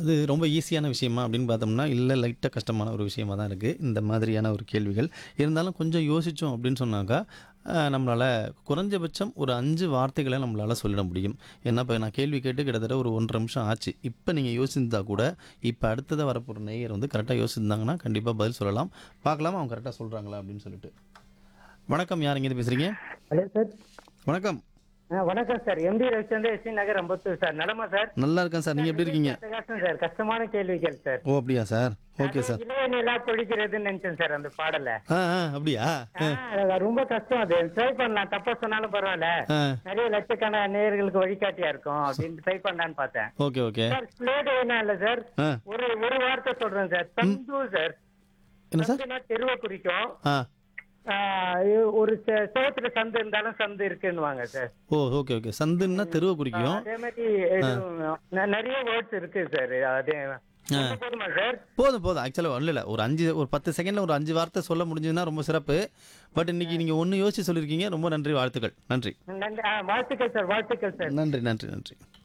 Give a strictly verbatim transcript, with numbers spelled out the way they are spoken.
அது ரொம்ப ஈஸியான விஷயமா அப்படின்னு பார்த்தோம்னா, இல்ல லைட்டா கஷ்டமான ஒரு விஷயமா தான் இருக்கு. இந்த மாதிரியான ஒரு கேள்விகள். இருந்தாலும் கொஞ்சம் யோசிச்சோம் அப்படின்னு சொன்னாக்கா, அ நம்மளால குறைஞ்சபட்சம் ஒரு ஐந்து வார்த்தைகள நம்மளால சொல்லிட முடியும். ஏன்னா, இப்ப நான் கேள்வி கேட்டு கிட்டத்தட்ட ஒரு ஒன்றரை நிமிஷம் ஆச்சு. இப்ப நீங்க யோசிச்சிருந்தா கூட, இப்ப அடுத்ததா வரப்போற நேயர் வந்து கரெக்ட்டா யோசிச்சிருந்தாங்கன்னா, கண்டிப்பா பதில் சொல்லலாம். பார்க்கலாம் அவங்க கரெக்ட்டா சொல்றாங்களா அப்படின்னு சொல்லிட்டு. வணக்கம். யார் எங்கேருந்து பேசுறீங்க? Hello sir. வணக்கம். ஆ வணக்கம் சார். எம்டி ரவிச்சந்திரன், எஸ்வி நகர், அம்பத்தூர் சார். நலமா சார்? நல்லா இருக்கேன் சார். நீங்க சார் எப்படி நிகழ்ச்சி இருக்கீங்க? அட்டகாசம் சார். கஷ்டமான கேள்விகள் சார். ஓ! அப்படியா சார்? ஓகே அது சார். இளைய நிலா பொழிகிறதுன்னு நினைச்சேன் சார் அந்த பாடல. ஆ, ஆ. அப்படியா? ஆ, அது ரொம்ப கஷ்டம் அது. ட்ரை பண்ணலாம். தப்பா சொன்னாலும் பரவாயில்ல. ஆ. நிறைய லட்சக்கணக்கான நேயர்களுக்கு வழிகாட்டியா இருக்கும் அப்படின்னு ட்ரை பண்ணலான்னு பார்த்தேன். Okay, okay. சார் ஸ்லேட் என்ன இல்ல சார். ஆ. ஒரு ஒரு வார்த்தை சொல்றேன் சார். சந்து சார். என்ன சார்? சந்துனா தெருவை குறிக்கும். ஆ. ஆ, ஒரு செ- செவத்துல சந்து இருந்தாலும் சந்து இருக்குன்னுவாங்க சார். ஓ! Okay, okay. சந்துன்னா தெருவ ஆ, குறிக்கும். அதே மாதிரி இது, ந- நிறைய வேர்ட்ஸ் இருக்கு சார். அதே ஆ. சொல்ல போதுமா சார்? போதும், போதும். ஆக்சுவலா இல்ல, இல்ல. ஒரு ஐந்து ஒரு பத்து செகண்ட்ல ஒரு ஐந்து வார்த்தை சொல்ல முடிஞ்சதுன்னா ரொம்ப சிறப்பு. பட் இன்னைக்கு நீங்க ஒண்ணு யோசிச்சு சொல்லியிருக்கீங்க. ரொம்ப நன்றி. வாழ்த்துக்கள். நன்றி. நன்றி. ஆ, வாழ்த்துக்கள் சார், வாழ்த்துக்கள் சார். நன்றி, நன்றி, நன்றி.